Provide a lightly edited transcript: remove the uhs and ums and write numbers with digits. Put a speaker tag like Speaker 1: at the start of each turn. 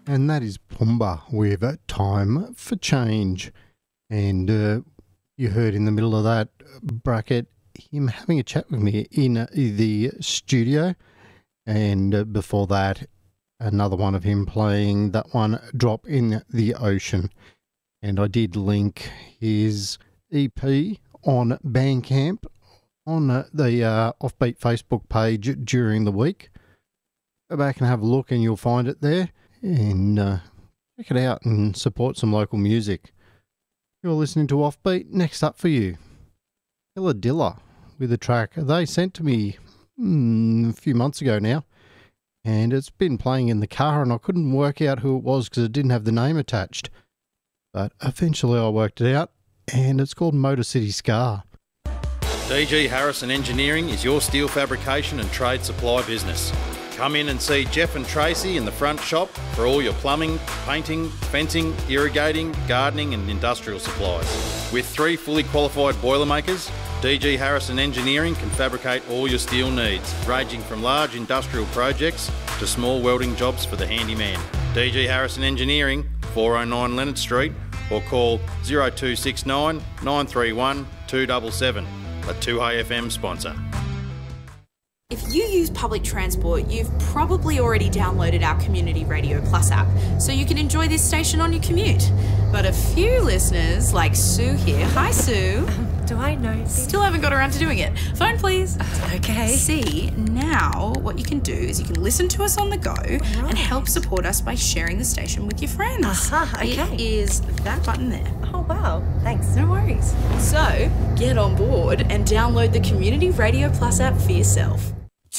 Speaker 1: And that is Pumbaa with Time for Change. And you heard in the middle of that bracket him having a chat with me in the studio. And before that, another one of him playing that one, Drop in the Ocean. And I did link his EP on Bandcamp on the Offbeat Facebook page during the week. Go back and have a look and you'll find it there. And check it out and support some local music. You're listening to Offbeat. Next up for you, Ella Dilla with a track they sent to me a few months ago now. And it's been playing in the car and I couldn't work out who it was because it didn't have the name attached. But eventually I worked it out and it's called Motor City Scar.
Speaker 2: DG Harrison Engineering is your steel fabrication and trade supply business. Come in and see Jeff and Tracy in the front shop for all your plumbing, painting, fencing, irrigating, gardening and industrial supplies. With 3 fully qualified Boilermakers, DG Harrison Engineering can fabricate all your steel needs, ranging from large industrial projects to small welding jobs for the handyman. DG Harrison Engineering, 409 Leonard Street, or call 0269 931 277, a 2AFM sponsor.
Speaker 3: If you use public transport, you've probably already downloaded our Community Radio Plus app, so you can enjoy this station on your commute. But a few listeners, like Sue here, hi Sue.
Speaker 4: Do I know this?
Speaker 3: Still haven't got around to doing it. Phone please.
Speaker 4: Okay.
Speaker 3: See, now what you can do is you can listen to us on the go and help support us by sharing the station with your friends.
Speaker 4: Okay.
Speaker 3: It is that button there.
Speaker 4: Oh, wow. Thanks.
Speaker 3: No worries. So, get on board and download the Community Radio Plus app for yourself.